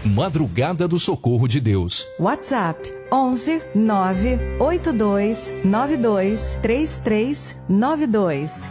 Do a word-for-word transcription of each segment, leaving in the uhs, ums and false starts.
Madrugada do Socorro de Deus. WhatsApp onze nove oito dois nove dois três três nove dois.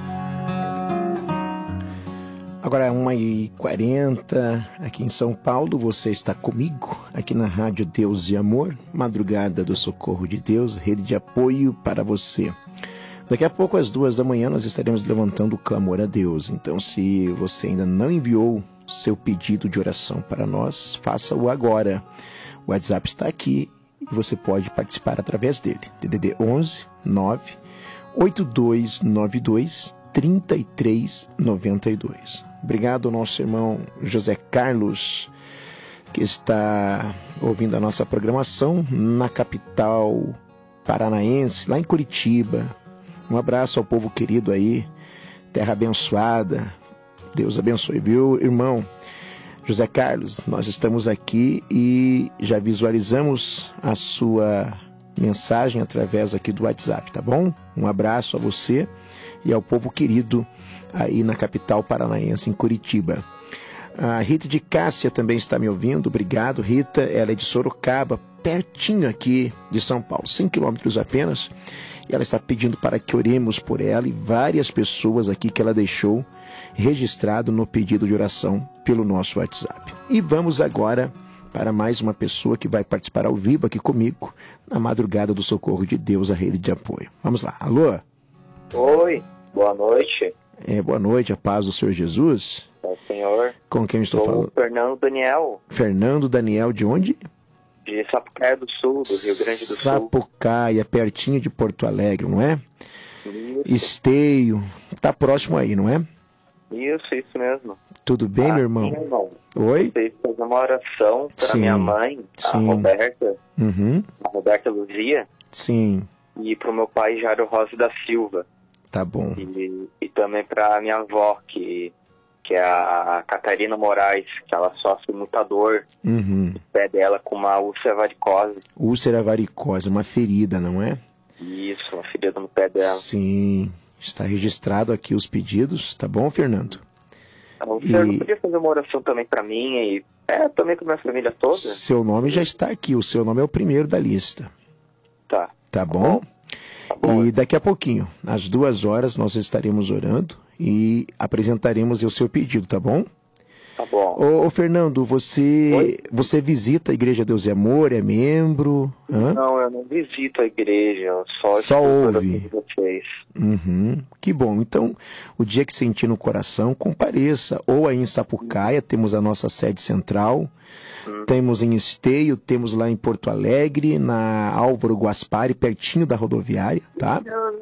Agora é uma e quarenta aqui em São Paulo, você está comigo aqui na Rádio Deus e Amor, Madrugada do Socorro de Deus, rede de apoio para você. Daqui a pouco às duas da manhã nós estaremos levantando o clamor a Deus, então se você ainda não enviou seu pedido de oração para nós, faça-o agora. O WhatsApp está aqui e você pode participar através dele, D D D onze nove oito dois nove dois três três nove dois. Obrigado ao nosso irmão José Carlos, que está ouvindo a nossa programação na capital paranaense, lá em Curitiba. Um abraço ao povo querido aí, terra abençoada. Deus abençoe, viu, irmão José Carlos? Nós estamos aqui e já visualizamos a sua mensagem através aqui do WhatsApp, tá bom? Um abraço a você e ao povo querido aí na capital paranaense, em Curitiba. A Rita de Cássia também está me ouvindo. Obrigado, Rita. Ela é de Sorocaba, pertinho aqui de São Paulo, cem quilômetros apenas. E ela está pedindo para que oremos por ela e várias pessoas aqui que ela deixou registrado no pedido de oração pelo nosso WhatsApp. E vamos agora para mais uma pessoa que vai participar ao vivo aqui comigo na Madrugada do Socorro de Deus, a rede de apoio. Vamos lá. Alô? Oi, boa noite. É, boa noite, a paz do Senhor Jesus. É, senhor. Com quem eu estou Sou falando? Fernando Daniel. Fernando Daniel, de onde? De Sapucaia do Sul, do Rio Grande do Sul. Sapucaia, pertinho de Porto Alegre, não é? Isso. Esteio, tá próximo aí, não é? Isso, isso mesmo. Tudo bem, ah, meu irmão? Sim, irmão. Oi? Vocês fazer uma oração para minha mãe, sim. a Roberta, uhum. a Roberta Luzia. Sim. E para o meu pai, Jairo Rosa da Silva. Tá bom. E, e também para minha avó, que, que é a Catarina Moraes, que ela sofre muita dor uhum. no pé dela com uma úlcera varicose. Úlcera varicose, uma ferida, não é? Isso, uma ferida no pé dela. Sim, está registrado aqui os pedidos, tá bom, Fernando? O senhor e... não podia fazer uma oração também para mim e é, também para minha família toda? Seu nome já está aqui, o seu nome é o primeiro da lista. Tá. Tá bom? Tá bom. E daqui a pouquinho, às duas horas, nós estaremos orando e apresentaremos o seu pedido, tá bom? Tá bom. Ô, ô Fernando, você, você visita a Igreja Deus e Amor, é membro? Hã? Não, eu não visito a igreja, eu só, só ouve. De vocês. Uhum, que bom. Então, o dia que sentir no coração, compareça. Ou aí em Sapucaia, temos a nossa sede central, hum. temos em Esteio, temos lá em Porto Alegre, na Álvaro Guaspari, pertinho da rodoviária, tá?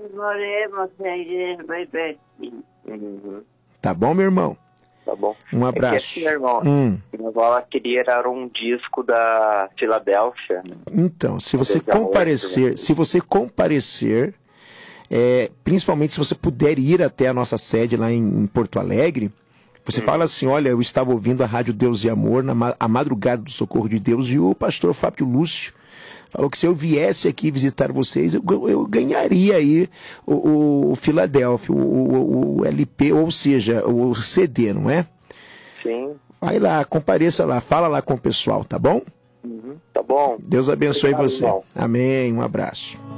Uhum. Tá bom, meu irmão? Tá bom. Um abraço. É que assim, irmão, hum. minha avó ela queria era um disco da Filadélfia. Então, se você comparecer, amor, se você comparecer, é, principalmente se você puder ir até a nossa sede lá em, em Porto Alegre, você hum. fala assim, olha, eu estava ouvindo a Rádio Deus e Amor, na a Madrugada do Socorro de Deus, e o pastor Fábio Lúcio falou que se eu viesse aqui visitar vocês, eu, eu ganharia aí o, o, o Filadélfia, o, o, o L P, ou seja, o C D, não é? Sim. Vai lá, compareça lá, fala lá com o pessoal, tá bom? Uhum, tá bom. Deus abençoe Obrigado, você. irmão. Amém, um abraço.